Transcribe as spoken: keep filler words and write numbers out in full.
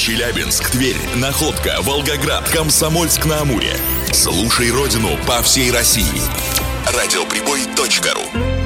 Челябинск, Тверь, Находка, Волгоград, Комсомольск-на-Амуре. Слушай родину по всей России. радиоприбой точка ру